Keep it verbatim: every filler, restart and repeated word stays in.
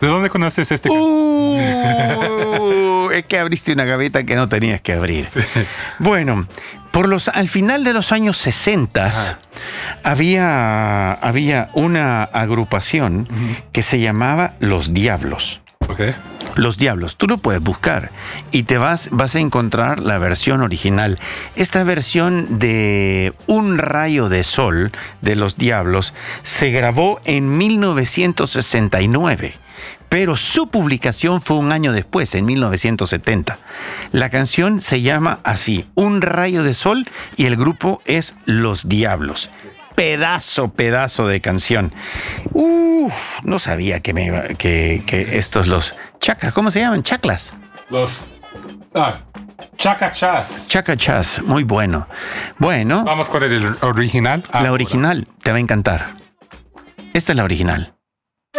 ¿De dónde conoces este? Uh, es que abriste una gaveta que no tenías que abrir. Sí. Bueno, por los, al final de los años sesenta había, había una agrupación uh-huh. que se llamaba Los Diablos. Okay. Los Diablos, tú lo puedes buscar y te vas, vas a encontrar la versión original. Esta versión de Un rayo de sol de Los Diablos se grabó en mil novecientos sesenta y nueve, pero su publicación fue un año después, en mil novecientos setenta. La canción se llama así, Un rayo de sol, y el grupo es Los Diablos. Pedazo, pedazo de canción. Uf, no sabía que, me iba, que, que estos los chacas, ¿cómo se llaman? Chaclas. Los ah, chacachas. Chacachas, muy bueno. Bueno. Vamos con el original. La original te va a encantar. Esta es la original.